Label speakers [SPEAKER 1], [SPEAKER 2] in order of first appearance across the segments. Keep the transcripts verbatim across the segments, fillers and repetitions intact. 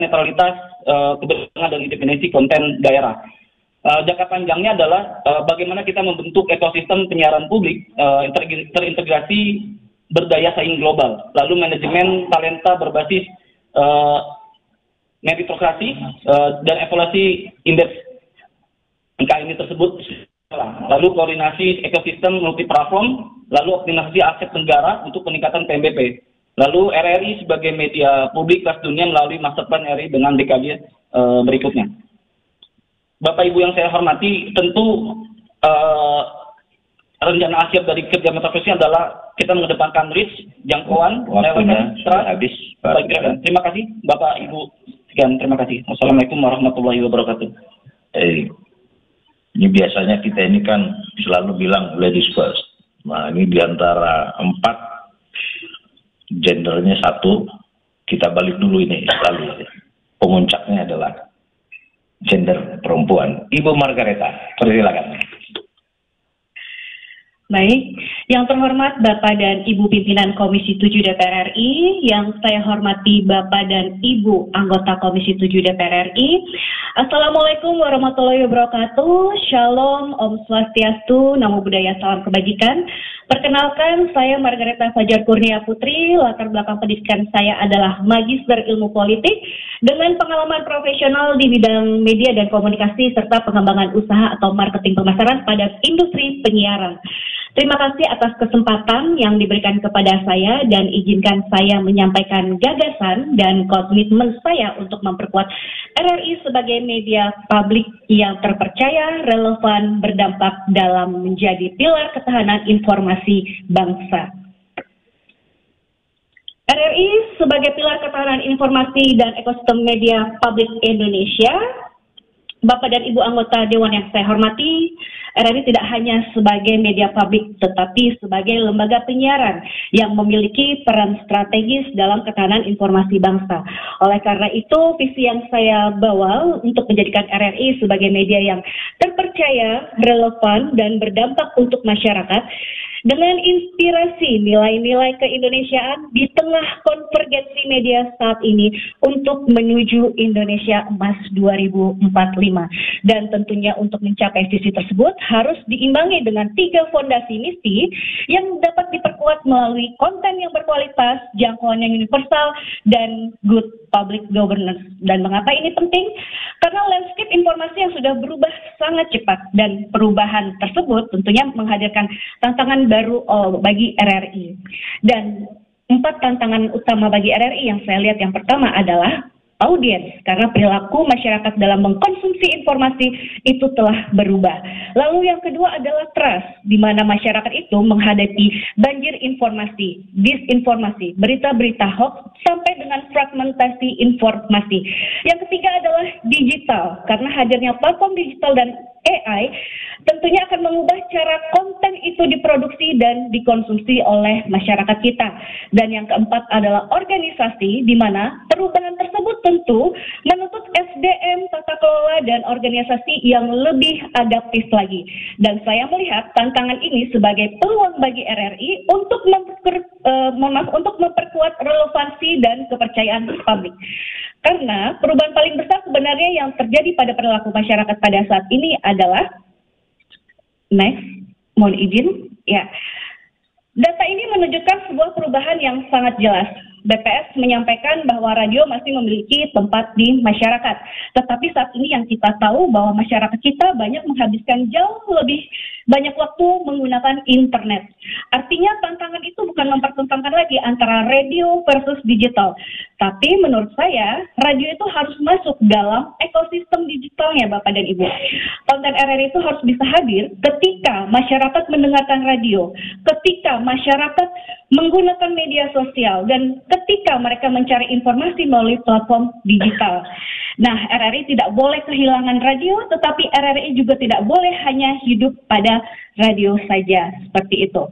[SPEAKER 1] netralitas, uh, keberlanjutan dan independensi konten daerah. Uh, jangka panjangnya adalah uh, bagaimana kita membentuk ekosistem penyiaran publik uh, terintegrasi berdaya saing global, lalu manajemen talenta berbasis uh, meritokrasi uh, dan evaluasi indeks angka ini tersebut, lalu koordinasi ekosistem multiplatform, lalu optimalisasi aset negara untuk peningkatan P M B P. Lalu R R I sebagai media publik kelas dunia melalui master plan R R I dengan dekade uh, berikutnya. Bapak Ibu yang saya hormati, tentu uh, rencana akhir dari kerja metafisik adalah kita mengedepankan reach, jangkauan, relevan, habis. Terima kasih Bapak Ibu. Sekian, terima kasih. Wassalamualaikum warahmatullahi wabarakatuh.
[SPEAKER 2] Eh, ini biasanya kita ini kan selalu bilang ladies first. Nah, ini diantara empat gendernya satu, kita balik dulu ini selalu. Pemuncaknya adalah gender perempuan. Ibu Margareta, persilakan.
[SPEAKER 3] Baik, yang terhormat Bapak dan Ibu pimpinan Komisi tujuh D P R R I, yang saya hormati Bapak dan Ibu anggota Komisi tujuh D P R R I. Assalamualaikum warahmatullahi wabarakatuh. Shalom, Om Swastiastu, Namo Buddhaya, salam kebajikan. Perkenalkan, saya Margareta Fajar Kurnia Putri. Latar belakang pendidikan saya adalah Magister Ilmu Politik dengan pengalaman profesional di bidang media dan komunikasi serta pengembangan usaha atau marketing pemasaran pada industri penyiaran. Terima kasih atas kesempatan yang diberikan kepada saya dan izinkan saya menyampaikan gagasan dan komitmen saya untuk memperkuat R R I sebagai media publik yang terpercaya, relevan, berdampak dalam menjadi pilar ketahanan informasi bangsa. R R I sebagai pilar ketahanan informasi dan ekosistem media publik Indonesia. Bapak dan Ibu anggota Dewan yang saya hormati, R R I tidak hanya sebagai media publik, tetapi sebagai lembaga penyiaran yang memiliki peran strategis dalam ketahanan informasi bangsa. Oleh karena itu, visi yang saya bawa untuk menjadikan R R I sebagai media yang terpercaya, relevan, dan berdampak untuk masyarakat, dengan inspirasi nilai-nilai keindonesiaan di tengah konvergensi media saat ini untuk menuju Indonesia Emas dua ribu empat puluh lima. Dan tentunya untuk mencapai visi tersebut harus diimbangi dengan tiga fondasi misi yang dapat diperkuat melalui konten yang berkualitas, jangkauan yang universal, dan good public governance. Dan mengapa ini penting? Karena landscape informasi yang sudah berubah sangat cepat, dan perubahan tersebut tentunya menghadirkan tantangan baru oh, bagi R R I. Dan empat tantangan utama bagi R R I yang saya lihat, yang pertama adalah audiens, karena perilaku masyarakat dalam mengkonsumsi informasi itu telah berubah. Lalu yang kedua adalah trust, di mana masyarakat itu menghadapi banjir informasi, disinformasi, berita-berita hoax, sampai dengan fragmentasi informasi. Yang ketiga adalah digital, karena hadirnya platform digital dan A I tentunya akan mengubah cara konten itu diproduksi dan dikonsumsi oleh masyarakat kita. Dan yang keempat adalah organisasi, di mana perubahan tersebut tentu menuntut S D M, tata kelola, dan organisasi yang lebih adaptif lagi. Dan saya melihat tantangan ini sebagai peluang bagi R R I untuk memper, uh, untuk memperkuat relevansi dan kepercayaan publik. Karena perubahan paling besar sebenarnya yang terjadi pada perilaku masyarakat pada saat ini adalah, next, mohon izin, ya. Data ini menunjukkan sebuah perubahan yang sangat jelas. B P S menyampaikan bahwa radio masih memiliki tempat di masyarakat. Tetapi saat ini yang kita tahu bahwa masyarakat kita banyak menghabiskan jauh lebih banyak waktu menggunakan internet. Artinya tantangan itu bukan mempertentangkan lagi antara radio versus digital. Tapi menurut saya, radio itu harus masuk dalam ekosistem digitalnya, Bapak dan Ibu. Konten R R I itu harus bisa hadir ketika masyarakat mendengarkan radio, ketika masyarakat menggunakan media sosial, dan ketika mereka mencari informasi melalui platform digital. Nah, R R I tidak boleh kehilangan radio, tetapi R R I juga tidak boleh hanya hidup pada radio saja, seperti itu.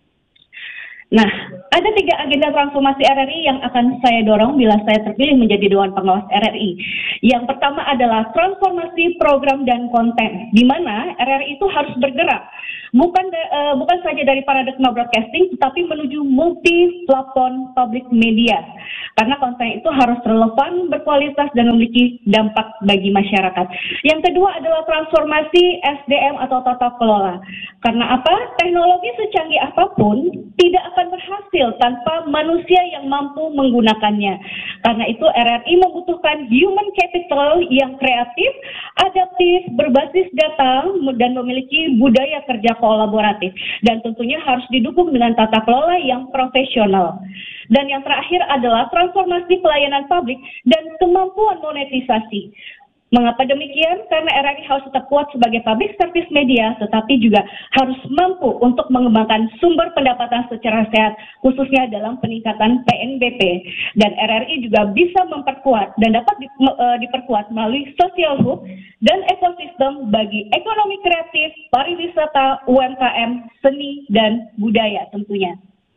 [SPEAKER 3] Nah, ada tiga agenda transformasi R R I yang akan saya dorong bila saya terpilih menjadi Dewan Pengawas R R I. Yang pertama adalah transformasi program dan konten, di mana R R I itu harus bergerak bukan uh, bukan saja dari paradigma broadcasting, tetapi menuju multi platform public media, karena konten itu harus relevan, berkualitas, dan memiliki dampak bagi masyarakat. Yang kedua adalah transformasi S D M atau tata kelola. Karena apa? Teknologi secanggih apapun tidak akan berhasil tanpa manusia yang mampu menggunakannya. Karena itu R R I membutuhkan human capital yang kreatif, adaptif, berbasis data, dan memiliki budaya kerja kolaboratif. Dan tentunya harus didukung dengan tata kelola yang profesional. Dan yang terakhir adalah transformasi pelayanan publik dan kemampuan monetisasi. Mengapa demikian? Karena R R I harus tetap kuat sebagai public service media, tetapi juga harus mampu untuk mengembangkan sumber pendapatan secara sehat, khususnya dalam peningkatan P N B P. Dan R R I juga bisa memperkuat dan dapat di, uh, diperkuat melalui social hub dan ekosistem bagi ekonomi kreatif, pariwisata, U M K M, seni, dan budaya tentunya.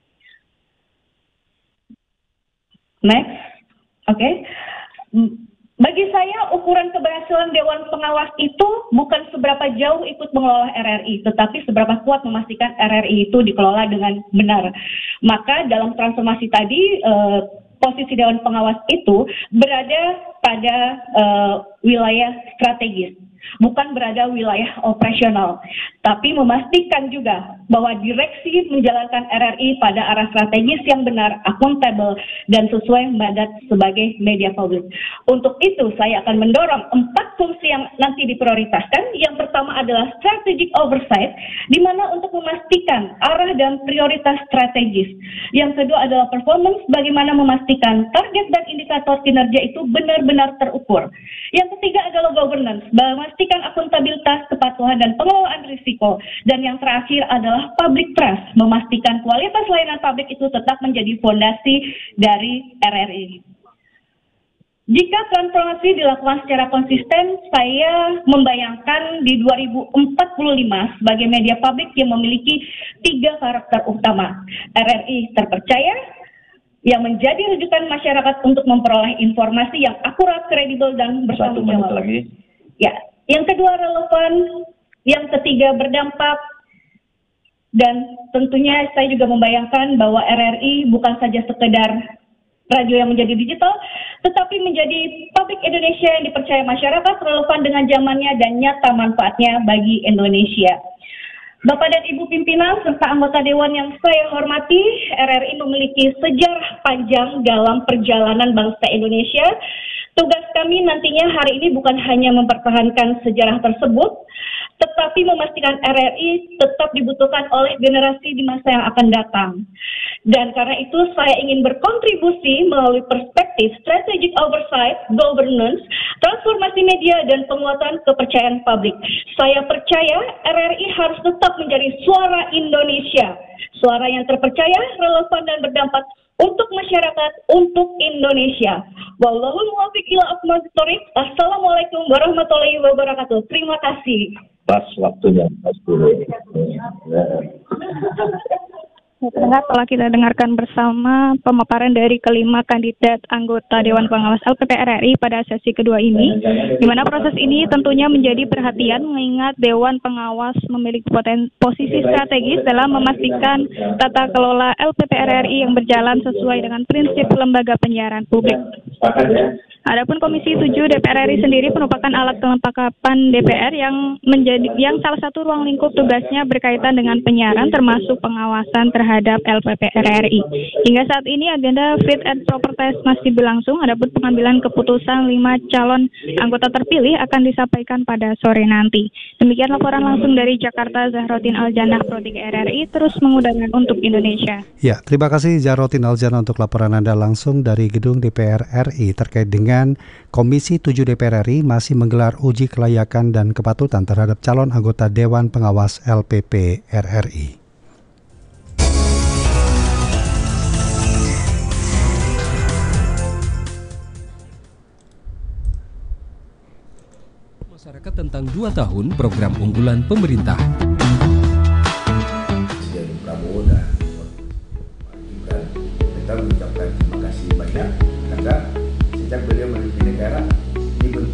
[SPEAKER 3] Next, oke. Okay. Bagi saya, ukuran keberhasilan Dewan Pengawas itu bukan seberapa jauh ikut mengelola R R I, tetapi seberapa kuat memastikan R R I itu dikelola dengan benar. Maka dalam transformasi tadi, eh, posisi Dewan Pengawas itu berada pada eh, wilayah strategis, bukan berada wilayah operasional, tapi memastikan juga bahwa direksi menjalankan R R I pada arah strategis yang benar, akuntabel, dan sesuai mandat sebagai media publik. Untuk itu, saya akan mendorong empat fungsi yang nanti diprioritaskan. Yang pertama adalah strategic oversight, di mana untuk memastikan arah dan prioritas strategis. Yang kedua adalah performance, bagaimana memastikan target dan indikator kinerja itu benar-benar terukur. Yang ketiga adalah governance, memastikan akuntabilitas, kepatuhan, dan pengelolaan risiko. Dan yang terakhir adalah public trust, memastikan kualitas layanan publik itu tetap menjadi fondasi dari R R I. Jika transformasi dilakukan secara konsisten, saya membayangkan di dua ribu empat puluh lima sebagai media publik yang memiliki tiga karakter utama. R R I terpercaya, yang menjadi rujukan masyarakat untuk memperoleh informasi yang akurat, kredibel, dan bertanggung jawab.
[SPEAKER 2] Satu menit lagi.
[SPEAKER 3] Ya, yang kedua relevan, yang ketiga berdampak, dan tentunya saya juga membayangkan bahwa R R I bukan saja sekedar radio yang menjadi digital, tetapi menjadi publik Indonesia yang dipercaya masyarakat, relevan dengan zamannya, dan nyata manfaatnya bagi Indonesia. Bapak dan Ibu pimpinan serta anggota Dewan yang saya hormati, R R I memiliki sejarah panjang dalam perjalanan bangsa Indonesia. Tugas kami nantinya hari ini bukan hanya mempertahankan sejarah tersebut, tetapi memastikan R R I tetap dibutuhkan oleh generasi di masa yang akan datang. Dan karena itu saya ingin berkontribusi melalui perspektif strategic oversight, governance, transformasi media, dan penguatan kepercayaan publik. Saya percaya R R I harus tetap menjadi suara Indonesia, suara yang terpercaya, relevan, dan berdampak untuk masyarakat, untuk Indonesia. Wallahul muwaffiq ila aqwamit thoriq. Assalamualaikum warahmatullahi wabarakatuh. Terima kasih.
[SPEAKER 2] Pas waktunya, pas dulu.
[SPEAKER 4] Pendengar, telah kita dengarkan bersama pemaparan dari kelima kandidat anggota Dewan Pengawas L P P R R I pada sesi kedua ini, di mana proses ini tentunya menjadi perhatian mengingat Dewan Pengawas memiliki poten, posisi strategis dalam memastikan tata kelola L P P R R I yang berjalan sesuai dengan prinsip lembaga penyiaran publik. Adapun Komisi tujuh D P R R I sendiri merupakan alat kelengkapan D P R yang menjadi yang salah satu ruang lingkup tugasnya berkaitan dengan penyiaran termasuk pengawasan terhadap L P P R R I. Hingga saat ini agenda fit and proper test masih berlangsung. Adapun pengambilan keputusan lima calon anggota terpilih akan disampaikan pada sore nanti. Demikian laporan langsung dari Jakarta, Zahrotin Aljannah, Pro tiga R R I terus mengudara untuk Indonesia.
[SPEAKER 5] Ya, terima kasih Zahrotin Aljannah untuk laporan Anda langsung dari gedung D P R R I terkait dengan Komisi tujuh D P R R I masih menggelar uji kelayakan dan kepatutan terhadap calon anggota Dewan Pengawas L P P R R I.
[SPEAKER 6] Masyarakat tentang dua tahun program unggulan pemerintah.
[SPEAKER 7] Presiden Prabowo dan Pak Gibran, kita mengucapkan terima kasih banyak karena sejak beliau memimpin negara ini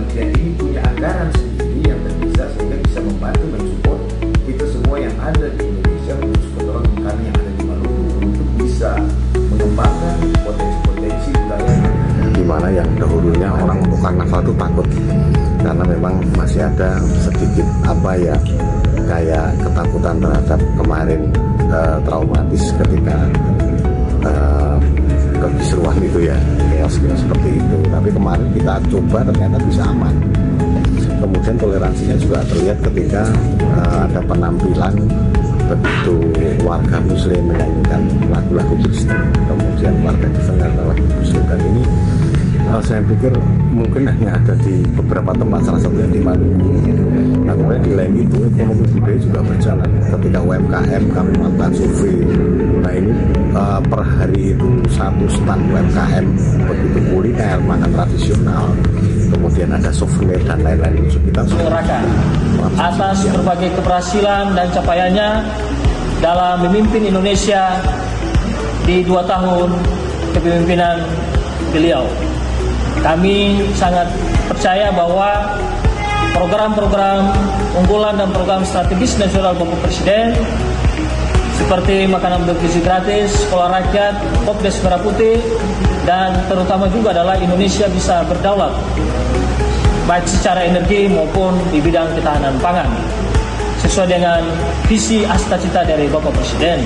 [SPEAKER 7] kementerian ini punya anggaran sendiri yang terpisah sehingga bisa membantu mensupport kita semua yang ada di Indonesia, khusus orang kami yang ada di Maluku untuk bisa mengembangkan potensi-potensi budaya di mana yang dahulunya orang untuk karnaval itu takut karena memang masih ada sedikit apa ya kayak ketakutan terhadap kemarin uh, traumatis ketika uh, kekisruhan itu ya, chaos-chaos seperti itu. Tapi kemarin kita coba ternyata bisa aman. Kemudian toleransinya juga terlihat ketika uh, ada penampilan begitu warga Muslim menyanyikan lagu-lagu Kristen, kemudian warga Kristen lagu Muslim, dan ini uh, saya pikir mungkin hanya ada di beberapa tempat, salah satunya di Maluku. Nah kemudian di lain itu ekonomi budaya juga berjalan ketika U M K M kami melakukan survei. Nah ini uh, per hari itu satu stand U M K M begitu kuliner, makan tradisional, kemudian ada souvenir dan lain-lain. Kita
[SPEAKER 8] Raka atas berbagai keberhasilan dan capaiannya dalam memimpin Indonesia di dua tahun kepemimpinan beliau. Kami sangat percaya bahwa program-program unggulan dan program strategis nasional Bapak Presiden seperti makanan bergizi gratis, sekolah rakyat, Popdes Merah Putih, dan terutama juga adalah Indonesia bisa berdaulat baik secara energi maupun di bidang ketahanan pangan sesuai dengan visi cita-cita dari Bapak Presiden.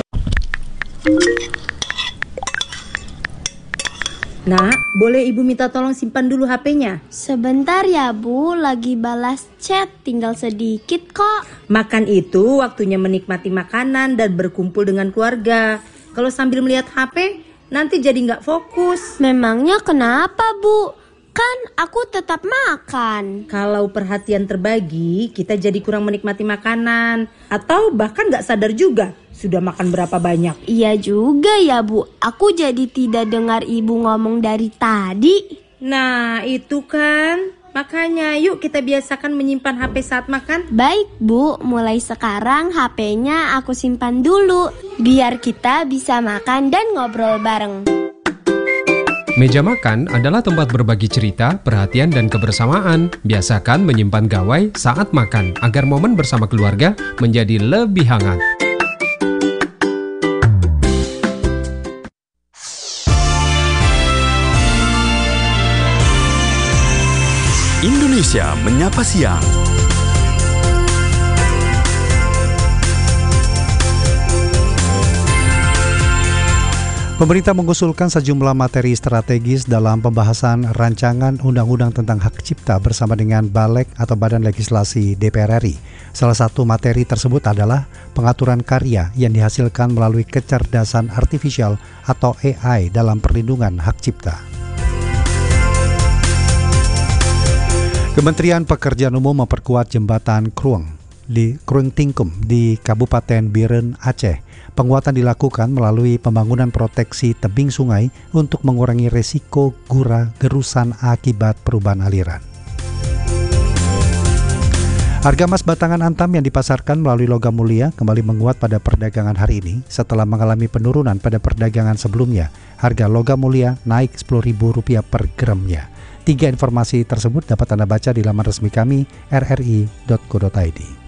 [SPEAKER 9] Nak, boleh Ibu minta tolong simpan dulu H P-nya?
[SPEAKER 10] Sebentar ya Bu, lagi balas chat, tinggal sedikit kok.
[SPEAKER 9] Makan itu waktunya menikmati makanan dan berkumpul dengan keluarga. Kalau sambil melihat H P, nanti jadi nggak fokus.
[SPEAKER 10] Memangnya kenapa Bu? Kan aku tetap makan.
[SPEAKER 9] Kalau perhatian terbagi, kita jadi kurang menikmati makanan. Atau bahkan nggak sadar juga sudah makan berapa banyak.
[SPEAKER 10] Iya juga ya Bu, aku jadi tidak dengar Ibu ngomong dari tadi.
[SPEAKER 9] Nah itu kan, makanya yuk kita biasakan menyimpan H P saat makan.
[SPEAKER 10] Baik Bu, mulai sekarang H P-nya aku simpan dulu, biar kita bisa makan dan ngobrol bareng.
[SPEAKER 6] Meja makan adalah tempat berbagi cerita, perhatian, dan kebersamaan. Biasakan menyimpan gawai saat makan agar momen bersama keluarga menjadi lebih hangat.
[SPEAKER 11] Indonesia Menyapa Siang.
[SPEAKER 5] Pemerintah mengusulkan sejumlah materi strategis dalam pembahasan rancangan undang-undang tentang hak cipta bersama dengan Balek atau Badan Legislasi D P R R I. Salah satu materi tersebut adalah pengaturan karya yang dihasilkan melalui kecerdasan artifisial atau A I dalam perlindungan hak cipta. Kementerian Pekerjaan Umum memperkuat jembatan Krueng di Krueng Tingkum di Kabupaten Biren, Aceh. Penguatan dilakukan melalui pembangunan proteksi tebing sungai untuk mengurangi resiko gura gerusan akibat perubahan aliran. Harga emas batangan Antam yang dipasarkan melalui logam mulia kembali menguat pada perdagangan hari ini setelah mengalami penurunan pada perdagangan sebelumnya. Harga logam mulia naik sepuluh ribu rupiah per gramnya. Tiga informasi tersebut dapat Anda baca di laman resmi kami r r i dot co dot i d.